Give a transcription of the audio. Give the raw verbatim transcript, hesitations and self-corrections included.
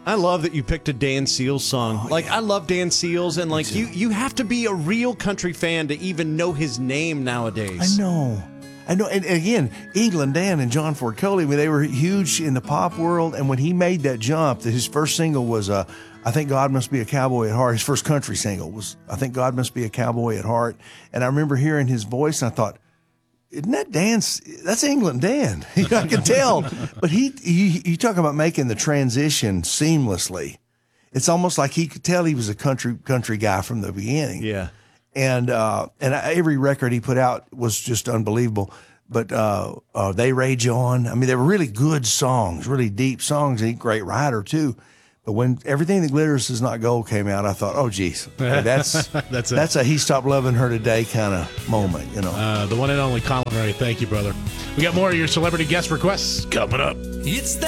I love that you picked a Dan Seals song. Oh, like, yeah. I love Dan Seals, and like you, you have to be a real country fan to even know his name nowadays. I know. I know. And again, England Dan and John Ford Coley, they were huge in the pop world. And when he made that jump, that his first single was, uh, I Think God Must Be a Cowboy at Heart. His first country single was, I Think God Must Be a Cowboy at Heart. And I remember hearing his voice, and I thought, isn't that Dan? That's England Dan. You know, I can tell. But he, he, you talk about making the transition seamlessly. It's almost like he could tell he was a country country guy from the beginning. Yeah. And uh, and every record he put out was just unbelievable. But uh, uh, They Rage On. I mean, they were really good songs, really deep songs. He's a great writer, too. But when Everything That Glitters Is Not Gold came out, I thought, oh, geez, okay, that's That's it. that's a He Stopped Loving Her Today kind of moment, you know. Uh, the one and only Colin Ray. Thank you, brother. We got more of your celebrity guest requests coming up. It's